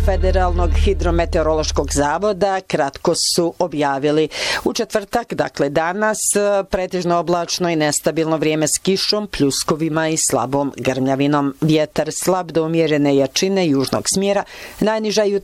Federalnog hidrometeorološkog zavoda kratko su objavili. U četvrtak, dakle danas, pretežno oblačno i nestabilno vrijeme s kišom, pljuskovima i slabom grmljavinom. Vjetar slab do umjerene jačine južnog smjera, najniža